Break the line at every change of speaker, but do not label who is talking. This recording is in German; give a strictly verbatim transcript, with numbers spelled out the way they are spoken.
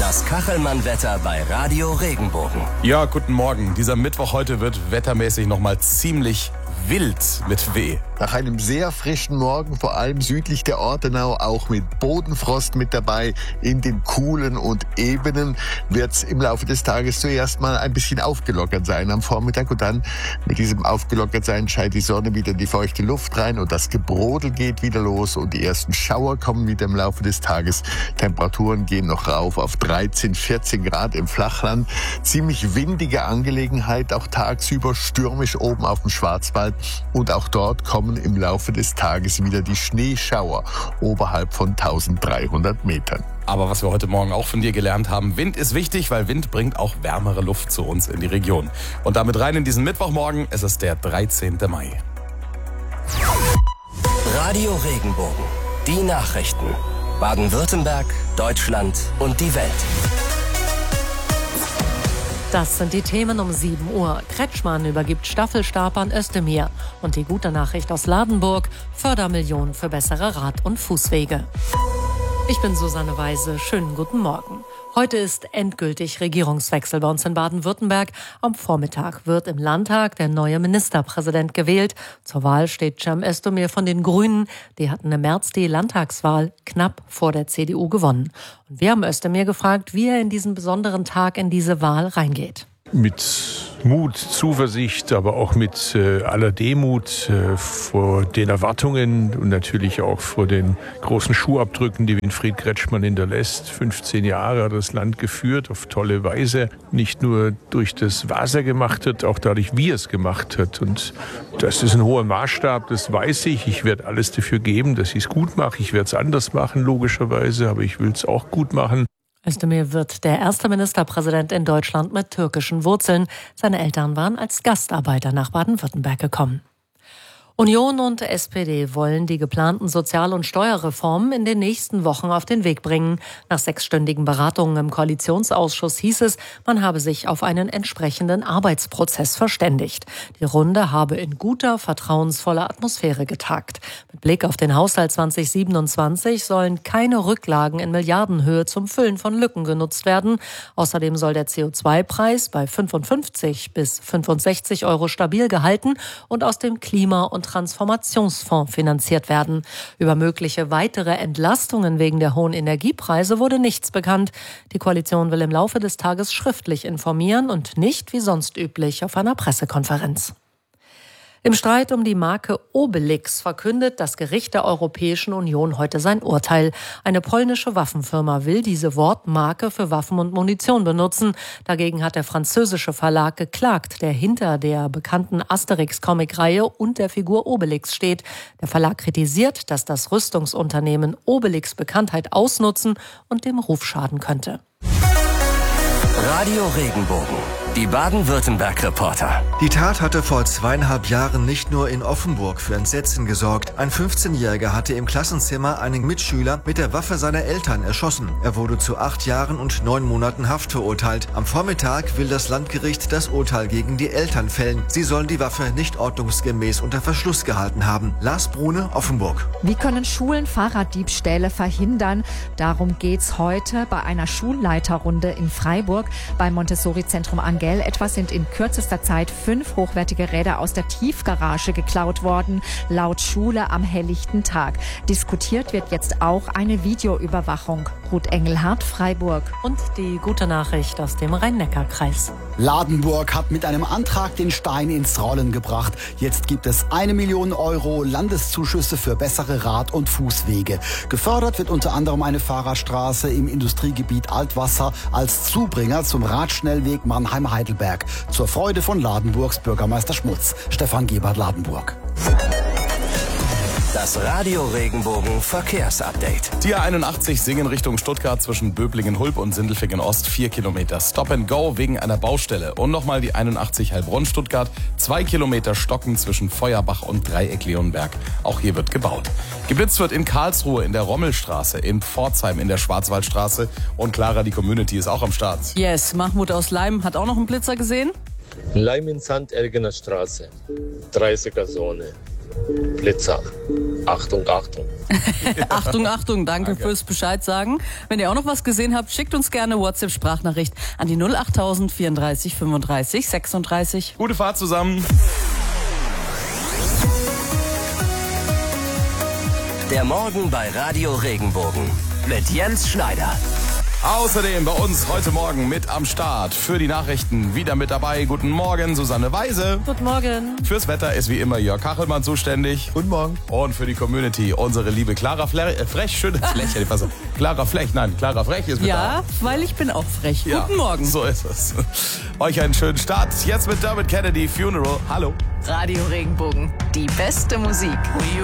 Das Kachelmann-Wetter bei Radio Regenbogen.
Ja, guten Morgen. Dieser Mittwoch heute wird wettermäßig nochmal ziemlich wild mit W.
Nach einem sehr frischen Morgen, vor allem südlich der Ortenau, auch mit Bodenfrost mit dabei, in den Kuhlen und Ebenen, wird es im Laufe des Tages zuerst mal ein bisschen aufgelockert sein am Vormittag. Und dann mit diesem Aufgelockertsein scheint die Sonne wieder in die feuchte Luft rein und das Gebrodel geht wieder los und die ersten Schauer kommen wieder im Laufe des Tages. Temperaturen gehen noch rauf auf dreizehn, vierzehn Grad im Flachland. Ziemlich windige Angelegenheit, auch tagsüber stürmisch oben auf dem Schwarzwald. Und auch dort kommen im Laufe des Tages wieder die Schneeschauer oberhalb von dreizehnhundert Metern.
Aber was wir heute Morgen auch von dir gelernt haben, Wind ist wichtig, weil Wind bringt auch wärmere Luft zu uns in die Region. Und damit rein in diesen Mittwochmorgen, es ist der dreizehnten Mai.
Radio Regenbogen, die Nachrichten. Baden-Württemberg, Deutschland und die Welt.
Das sind die Themen um sieben Uhr. Kretschmann übergibt Staffelstab an Özdemir. Und die gute Nachricht aus Ladenburg, Fördermillionen für bessere Rad- und Fußwege. Ich bin Susanne Weise. Schönen guten Morgen. Heute ist endgültig Regierungswechsel bei uns in Baden-Württemberg. Am Vormittag wird im Landtag der neue Ministerpräsident gewählt. Zur Wahl steht Cem Özdemir von den Grünen. Die hatten im März die Landtagswahl knapp vor der C D U gewonnen. Und wir haben Özdemir gefragt, wie er in diesen besonderen Tag in diese Wahl reingeht.
Mit Mut, Zuversicht, aber auch mit äh, aller Demut äh, vor den Erwartungen und natürlich auch vor den großen Schuhabdrücken, die Winfried Kretschmann hinterlässt. fünfzehn Jahre hat das Land geführt, auf tolle Weise. Nicht nur durch das, was er gemacht hat, auch dadurch, wie er es gemacht hat. Und das ist ein hoher Maßstab, das weiß ich. Ich werde alles dafür geben, dass ich es gut mache. Ich werde es anders machen, logischerweise, aber ich will es auch gut machen.
Özdemir wird der erste Ministerpräsident in Deutschland mit türkischen Wurzeln. Seine Eltern waren als Gastarbeiter nach Baden-Württemberg gekommen. Union und S P D wollen die geplanten Sozial- und Steuerreformen in den nächsten Wochen auf den Weg bringen. Nach sechsstündigen Beratungen im Koalitionsausschuss hieß es, man habe sich auf einen entsprechenden Arbeitsprozess verständigt. Die Runde habe in guter, vertrauensvoller Atmosphäre getagt. Mit Blick auf den Haushalt zwanzig siebenundzwanzig sollen keine Rücklagen in Milliardenhöhe zum Füllen von Lücken genutzt werden. Außerdem soll der C O zwei Preis bei fünfundfünfzig bis fünfundsechzig Euro stabil gehalten und aus dem Klima- und Transformationsfonds finanziert werden. Über mögliche weitere Entlastungen wegen der hohen Energiepreise wurde nichts bekannt. Die Koalition will im Laufe des Tages schriftlich informieren und nicht wie sonst üblich auf einer Pressekonferenz. Im Streit um die Marke Obelix verkündet das Gericht der Europäischen Union heute sein Urteil. Eine polnische Waffenfirma will diese Wortmarke für Waffen und Munition benutzen. Dagegen hat der französische Verlag geklagt, der hinter der bekannten Asterix-Comic-Reihe und der Figur Obelix steht. Der Verlag kritisiert, dass das Rüstungsunternehmen Obelix Bekanntheit ausnutzen und dem Ruf schaden könnte.
Radio Regenbogen, die Baden-Württemberg-Reporter.
Die Tat hatte vor zweieinhalb Jahren nicht nur in Offenburg für Entsetzen gesorgt. Ein fünfzehnjähriger hatte im Klassenzimmer einen Mitschüler mit der Waffe seiner Eltern erschossen. Er wurde zu acht Jahren und neun Monaten Haft verurteilt. Am Vormittag will das Landgericht das Urteil gegen die Eltern fällen. Sie sollen die Waffe nicht ordnungsgemäß unter Verschluss gehalten haben. Lars Brune, Offenburg.
Wie können Schulen Fahrraddiebstähle verhindern? Darum geht's heute bei einer Schulleiterrunde in Freiburg. Beim Montessori-Zentrum Angell etwa sind in kürzester Zeit fünf hochwertige Räder aus der Tiefgarage geklaut worden, laut Schule am helllichten Tag. Diskutiert wird jetzt auch eine Videoüberwachung. Ruth Engelhardt, Freiburg.
Und die gute Nachricht aus dem Rhein-Neckar-Kreis.
Ladenburg hat mit einem Antrag den Stein ins Rollen gebracht. Jetzt gibt es eine Million Euro Landeszuschüsse für bessere Rad- und Fußwege. Gefördert wird unter anderem eine Fahrradstraße im Industriegebiet Altwasser als Zubringer zum Radschnellweg Mannheim-Heidelberg. Zur Freude von Ladenburgs Bürgermeister Schmutz. Stefan Gebert, Ladenburg.
Das Radio Regenbogen Verkehrsupdate.
Die A einundachtzig Singen Richtung Stuttgart zwischen Böblingen-Hulb und Sindelfingen-Ost. Vier Kilometer Stop and Go wegen einer Baustelle. Und nochmal die einundachtzig Heilbronn-Stuttgart. Zwei Kilometer Stocken zwischen Feuerbach und Dreieck-Leonberg. Auch hier wird gebaut. Geblitzt wird in Karlsruhe in der Rommelstraße, in Pforzheim in der Schwarzwaldstraße. Und Clara, die Community ist auch am Start.
Yes, Mahmoud aus Leim hat auch noch einen Blitzer gesehen.
Leim in Sandelgener Straße, dreißiger Zone. Blitzer. Achtung, Achtung.
Achtung, Achtung, danke,
Danke.
fürs Bescheid sagen. Wenn ihr auch noch was gesehen habt, schickt uns gerne WhatsApp-Sprachnachricht an die null achttausend vierunddreißig fünfunddreißig sechsunddreißig.
Gute Fahrt zusammen.
Der Morgen bei Radio Regenbogen mit Jens Schneider.
Außerdem bei uns heute Morgen mit am Start für die Nachrichten wieder mit dabei. Guten Morgen, Susanne Weise.
Guten Morgen.
Fürs Wetter ist wie immer Jörg Kachelmann zuständig.
Guten Morgen.
Und für die Community unsere liebe Clara Fle äh, Frech. Schöne Flech, hätte ich fast gesagt. Clara Flech, nein, Clara Frech ist mit
Ja, weil ich bin auch frech.
da.
Guten Morgen.
So ist es. Euch einen schönen Start. Jetzt mit Dermot Kennedy, Funeral. Hallo.
Radio Regenbogen, die beste Musik.